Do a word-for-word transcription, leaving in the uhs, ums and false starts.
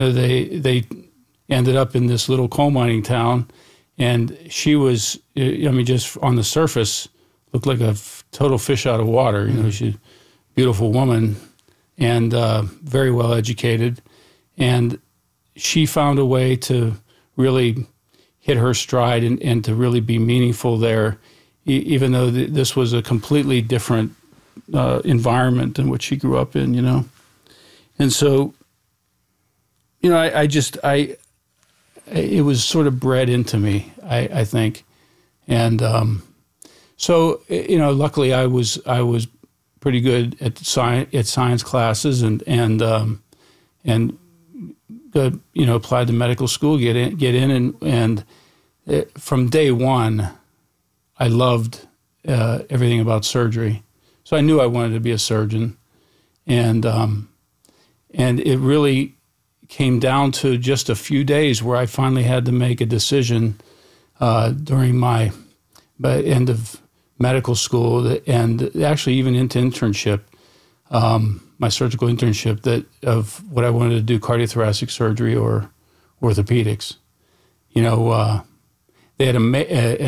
They they ended up in this little coal mining town, and she was, I mean, just on the surface, looked like a f- total fish out of water. You know, she's a beautiful woman and uh, very well educated, and she found a way to really hit her stride and, and to really be meaningful there, e- even though th- this was a completely different uh, environment than what she grew up in, you know. And so, you know, I, I just, I, it was sort of bred into me, I, I think. And um, so, you know, luckily I was, I was pretty good at science, at science classes and, and, um, and, uh, you know, applied to medical school, get in, get in. And, and it, from day one, I loved uh, everything about surgery. So I knew I wanted to be a surgeon. And, um, and it really came down to just a few days where I finally had to make a decision uh, during my, my end of medical school and actually even into internship, um, my surgical internship, that of what I wanted to do, cardiothoracic surgery or orthopedics. You know, uh, they had a, a